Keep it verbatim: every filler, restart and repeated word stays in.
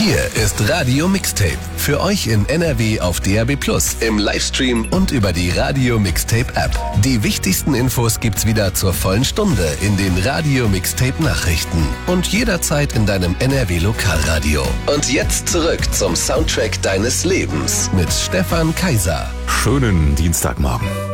Hier ist Radio Mixtape. Für euch in N R W auf D A B plus, im Livestream und über die Radio Mixtape App. Die wichtigsten Infos gibt's wieder zur vollen Stunde in den Radio Mixtape Nachrichten und jederzeit in deinem N R W Lokalradio. Und jetzt zurück zum Soundtrack deines Lebens mit Stefan Kaiser. Schönen Dienstagmorgen.